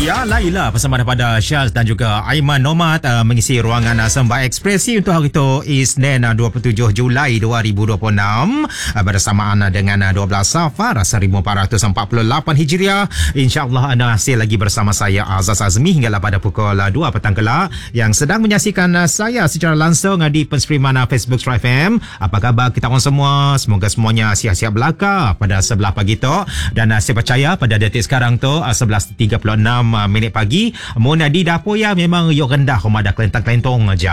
Ya, Laila bersama daripada Syaz dan juga Aiman Nomad mengisi ruangan Sembah Ekspresi untuk hari itu Isnin 27 Julai 2026 bersamaan dengan 12 Safar 1448 Hijriah. InsyaAllah anda masih lagi bersama saya Azaz Azmi hinggalah pada pukul 2 petang kelak yang sedang menyaksikan saya secara langsung di penstreaman Facebook Strive FM. Apa khabar kita orang semua? Semoga semuanya siap-siap belaka pada sebelah pagi tu, dan saya percaya pada detik sekarang tu 11.36 minit pagi Mona di dapur ya memang yuk rendah rumah dah kelentang-kelentong aja.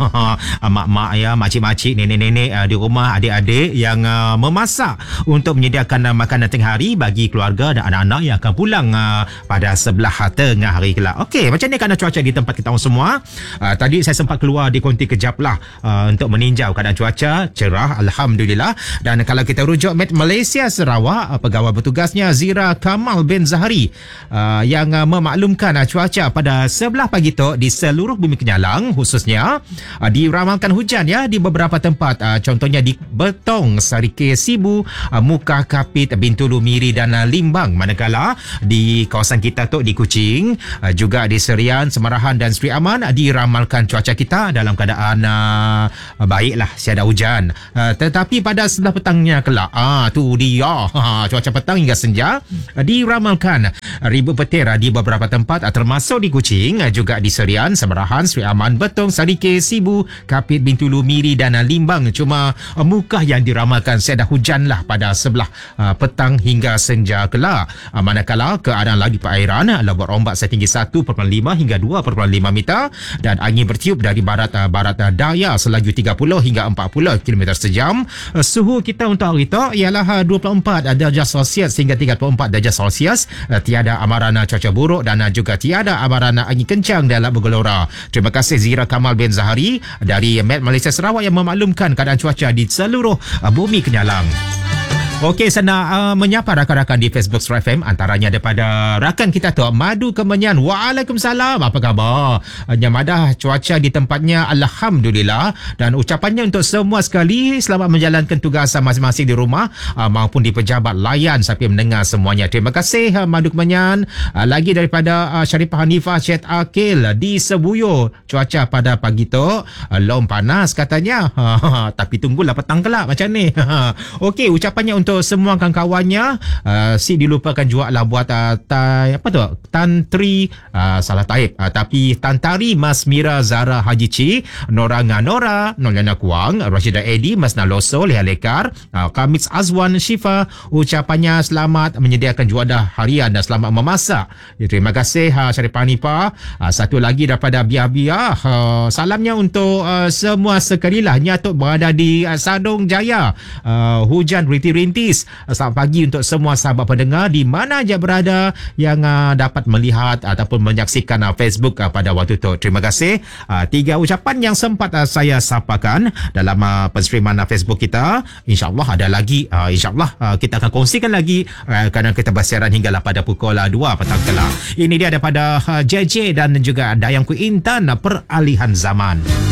Mak-mak ya, makcik-makcik, nenek-nenek di rumah, adik-adik yang memasak untuk menyediakan makanan tengah hari bagi keluarga dan anak-anak yang akan pulang pada sebelah tengah hari kelak. Okey, macam ni keadaan cuaca di tempat kita orang semua. Tadi saya sempat keluar di konti kejap lah untuk meninjau keadaan cuaca cerah, Alhamdulillah. Dan kalau kita rujuk Met Malaysia Sarawak, pegawai bertugasnya Zira Kamal bin Zahari yang memaklumkan cuaca pada sebelah pagi tu di seluruh bumi Kenyalang, khususnya diramalkan hujan ya di beberapa tempat, contohnya di Betong, Sarike, Sibu, Muka Kapit, Bintulu, Miri dan Limbang. Manakala di kawasan kita tu di Kuching, juga di Serian, Semarahan dan Seri Aman diramalkan cuaca kita dalam keadaan baiklah, tiada hujan. Tetapi pada sebelah petangnya kelak, tu dia cuaca petang hingga senja diramalkan ribu petir di beberapa tempat termasuk di Kuching, juga di Serian, Semarahan, Seri Aman, Betong, Sarike, Sibu, Kapit, Bintulu, Miri dan Limbang. Cuma Mukah yang diramalkan tiada hujan lah pada sebelah petang hingga senja kelak. Manakala keadaan laut di perairan lebar ombak setinggi 1.5 hingga 2.5 meter dan angin bertiup dari barat daya selaju 30 hingga 40 km sejam. Suhu kita untuk hari itu ialah 24 darjah Celsius hingga 34 darjah Celsius. Tiada amaran cuaca buruk dan juga tiada amaran angin kencang dalam bergelora. Terima kasih Zira Kamal bin Zahari dari Met Malaysia Sarawak yang memaklumkan keadaan cuaca di seluruh bumi Kenyalang. Okey, sana menyapa rakan-rakan di Facebook Strive FM, antaranya daripada rakan kita tu Madu Kemenyan. Waalaikumsalam, apa khabar? Nyamadah cuaca di tempatnya, Alhamdulillah, dan ucapannya untuk semua sekali selamat menjalankan tugas masing-masing di rumah maupun di pejabat layan sampai mendengar semuanya. Terima kasih Madu Kemenyan. Lagi daripada Syarifah Hanifah Syed Akil di Sebuyo, cuaca pada pagi tu lom panas katanya, tapi tunggulah petang kelak macam ni. Okey, ucapannya untuk semua kawan-kawannya, si dilupakan juga lah buat Tantri salah taib, tapi Tantari Mas Mira Zara Haji Ci, Nora Nganora, Nolana Kuang, Rashida Edi, Mas Naloso, Leha Lekar, Kamits Azwan Syifa, ucapannya selamat menyediakan juadah harian dan selamat memasak. Terima kasih Syarifah Hanifah. Satu lagi daripada Bia-Bia, salamnya untuk semua sekali lah nyatuk berada di Sadong Jaya, hujan rintis-rintis. Selamat pagi untuk semua sahabat pendengar di mana aja berada yang dapat melihat ataupun menyaksikan Facebook pada waktu itu. Terima kasih. Tiga ucapan yang sempat saya sapakan dalam penstreaman Facebook kita. InsyaAllah ada lagi. InsyaAllah kita akan kongsikan lagi kerana kita bersiaran hinggalah pada pukul 2 petang kelak. Ini dia daripada JJ dan juga Dayangku Intan, Peralihan Zaman.